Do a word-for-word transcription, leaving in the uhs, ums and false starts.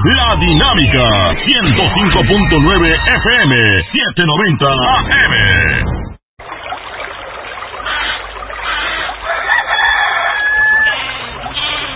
La Dinámica, ciento cinco punto nueve F M, setecientos noventa A M.